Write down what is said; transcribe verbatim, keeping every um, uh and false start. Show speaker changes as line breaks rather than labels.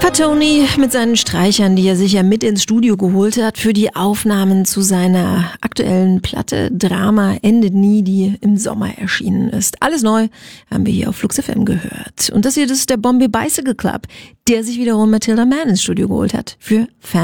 Fatoni mit seinen Streichern, die er sich ja mit ins Studio geholt hat für die Aufnahmen zu seiner aktuellen Platte Drama endet nie, die im Sommer erschienen ist. Alles neu haben wir hier auf Flux F M gehört. Und das hier, das ist der Bombay Bicycle Club, der sich wiederum Matilda Mann ins Studio geholt hat für Fan